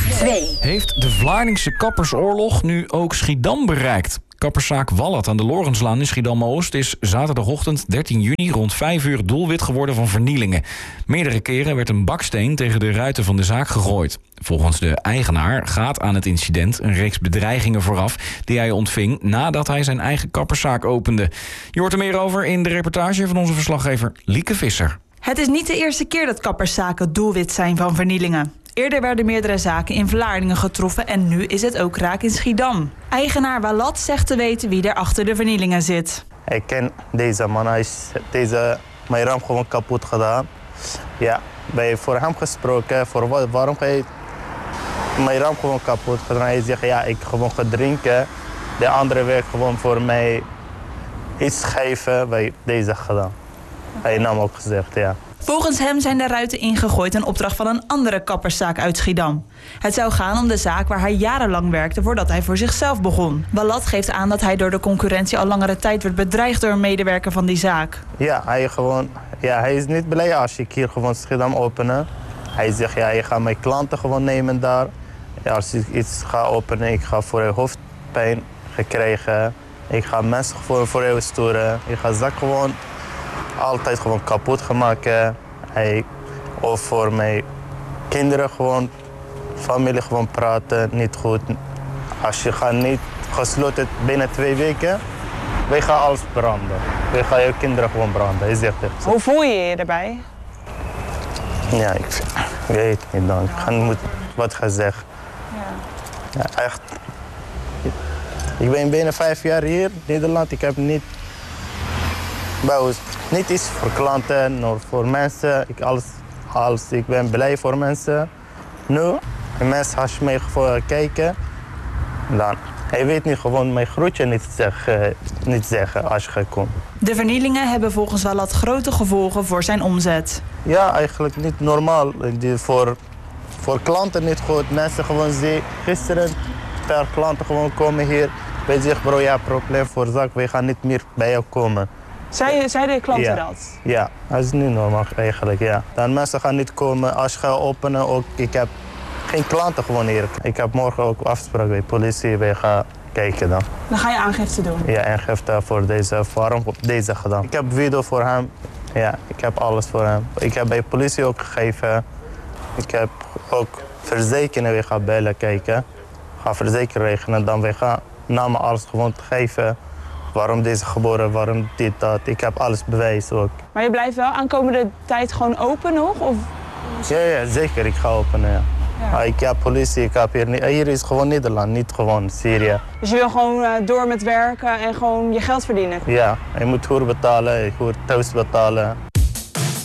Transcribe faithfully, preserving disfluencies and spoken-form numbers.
twee. Heeft de Vlaardingse kappersoorlog nu ook Schiedam bereikt? Kapperszaak Wallat aan de Lorenslaan in Schiedam-Oost is zaterdagochtend dertien juni rond vijf uur doelwit geworden van vernielingen. Meerdere keren werd een baksteen tegen de ruiten van de zaak gegooid. Volgens de eigenaar gaat aan het incident een reeks bedreigingen vooraf die hij ontving nadat hij zijn eigen kapperszaak opende. Je hoort er meer over in de reportage van onze verslaggever Lieke Visser. Het is niet de eerste keer dat kapperszaken doelwit zijn van vernielingen. Eerder werden meerdere zaken in Vlaardingen getroffen en nu is het ook raak in Schiedam. Eigenaar Wallat zegt te weten wie er achter de vernielingen zit. Ik ken deze man, hij is deze, mijn ram gewoon kapot gedaan. Ja, bij voor hem gesproken, voor wat, waarom ga je mijn ram gewoon kapot gedaan? Hij zegt ja, ik gewoon ga drinken. De andere werd gewoon voor mij iets geven bij deze gedaan. Hij nam ook gezegd, ja. Volgens hem zijn de ruiten ingegooid in opdracht van een andere kapperszaak uit Schiedam. Het zou gaan om de zaak waar hij jarenlang werkte voordat hij voor zichzelf begon. Wallat geeft aan dat hij door de concurrentie al langere tijd werd bedreigd door een medewerker van die zaak. Ja, hij, gewoon, ja, hij is niet blij als ik hier gewoon Schiedam openen. Hij zegt ja, je gaat mijn klanten gewoon nemen daar. Ja, als ik iets ga openen, ik ga voor je hoofdpijn gekregen. Ik ga mensen voor, voor je storen. Ik ga zak gewoon altijd gewoon kapot gemaakt. Hij, of voor mijn kinderen gewoon, familie gewoon praten, niet goed. Als je gaat niet gesloten binnen twee weken, wij gaan alles branden. Wij gaan je kinderen gewoon branden. Hij zegt het. Hoe voel je je erbij? Ja, ik weet het niet dan. Ik ga niet wat gaan zeggen. Ja. Ja, echt. Ik ben bijna vijf jaar hier in Nederland. Ik heb niet bouws. Niet iets voor klanten, maar voor mensen. Ik, alles, alles, ik ben blij voor mensen. Nu, de mensen als je mij voor kijken, dan hij weet niet gewoon mijn groetje niet zeggen, niet zeggen als je komt. De vernielingen hebben volgens Wallat grote gevolgen voor zijn omzet. Ja, eigenlijk niet normaal. Die voor, voor klanten niet goed. Mensen gewoon zien, gisteren per klanten gewoon komen hier. Wij zeggen bro, ja, probleem voor zak, wij gaan niet meer bij jou komen. Zei, zei de klanten ja. dat? Ja, dat is niet normaal eigenlijk, ja. Dan mensen gaan niet komen. Als je gaat openen, ook, ik heb geen klanten gewoon hier. Ik heb morgen ook afspraak bij de politie, wij gaan kijken dan. Dan ga je aangifte doen? Ja, aangifte voor deze, waarom deze gedaan. Ik heb video voor hem, ja, ik heb alles voor hem. Ik heb bij de politie ook gegeven. Ik heb ook verzekeringen, we gaan bellen, kijken. Ga verzekeren regelen, dan we gaan namen alles gewoon geven. Waarom deze geboren, waarom dit, dat. Ik heb alles bewijs ook. Maar je blijft wel aankomende tijd gewoon open nog? Of? Ja, ja, zeker. Ik ga openen, ja. Ja. Ik heb politie, ik heb hier... Hier is gewoon Nederland, niet gewoon Syrië. Dus je wil gewoon uh, door met werken en gewoon je geld verdienen? Ja, je moet huur betalen, je moet thuis betalen.